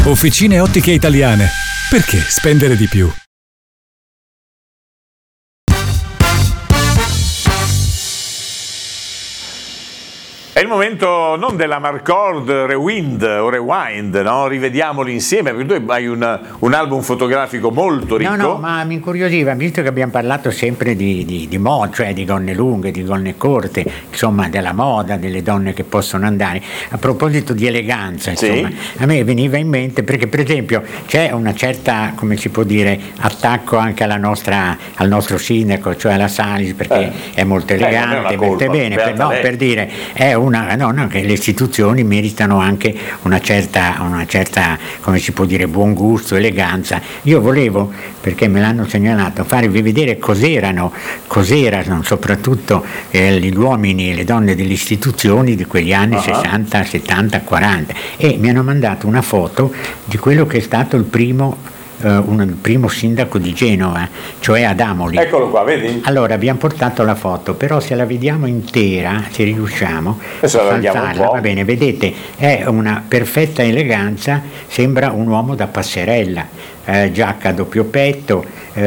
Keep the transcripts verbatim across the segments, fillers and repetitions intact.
Officine Ottiche Italiane. Perché spendere di più? È il momento non della Marcord Rewind o Rewind, no? Rivediamoli insieme, perché tu hai un, un album fotografico molto ricco. No, no, ma mi incuriosiva, visto che abbiamo parlato sempre di, di, di moda, cioè di gonne lunghe, di gonne corte, insomma della moda, delle donne che possono andare. A proposito di eleganza, insomma, sì. A me veniva in mente, perché per esempio c'è una certa, come si può dire, attacco anche alla nostra, al nostro sindaco, cioè alla Salis, perché eh. è molto elegante, eh, mette bene, per, no, per dire, è una no, no, che le istituzioni meritano anche una certa, una certa, come si può dire, buon gusto, eleganza. Io volevo, perché me l'hanno segnalato, farvi vedere cos'erano, cos'erano soprattutto eh, gli uomini e le donne delle istituzioni di quegli anni uh-huh. sessanta, settanta, quaranta, e mi hanno mandato una foto di quello che è stato il primo Uh, un, il primo sindaco di Genova, cioè Adamoli. Eccolo qua, vedi? Allora abbiamo portato la foto, però se la vediamo intera, se riusciamo adesso a la vediamo un saltarla, po'. va bene, vedete, è una perfetta eleganza, sembra un uomo da passerella, eh, giacca a doppio petto,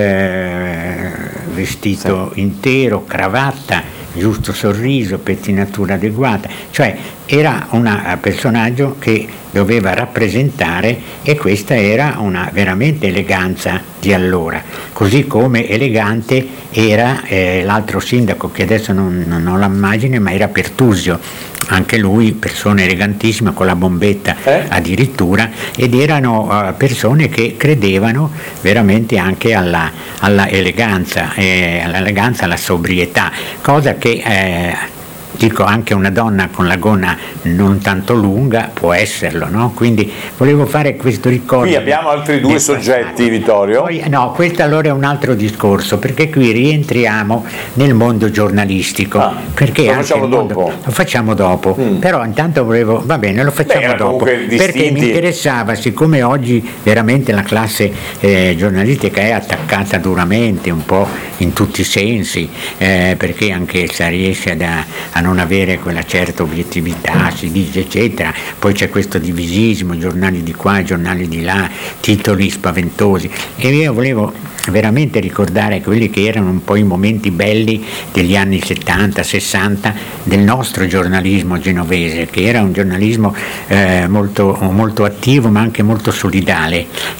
eh, vestito sì. intero, cravatta, giusto sorriso, pettinatura adeguata, cioè era un personaggio che doveva rappresentare, e questa era una veramente eleganza di allora, così come elegante era eh, l'altro sindaco che adesso non, non ho l'immagine, ma era Pertusio, anche lui persona elegantissima con la bombetta eh? addirittura, ed erano uh, persone che credevano veramente anche alla, alla eleganza, eh, all'eleganza, alla sobrietà, cosa che eh, dico anche una donna con la gonna non tanto lunga può esserlo, no? Quindi volevo fare questo ricordo. Qui abbiamo altri due soggetti, Vittorio. Poi, no, questo allora è un altro discorso, perché qui rientriamo nel mondo giornalistico. Ah, perché lo anche facciamo mondo, dopo. Lo facciamo dopo, mm. però intanto volevo, va bene, lo facciamo Beh, dopo, perché mi interessava, siccome oggi veramente la classe eh, giornalistica è attaccata duramente, un po' in tutti i sensi, eh, perché anche se riesce ad, a non avere quella certa obiettività, si dice eccetera, poi c'è questo divisismo, giornali di qua, giornali di là, titoli spaventosi, e io volevo veramente ricordare quelli che erano un po' i momenti belli degli anni settanta, sessanta del nostro giornalismo genovese, che era un giornalismo eh, molto, molto attivo ma anche molto solidale,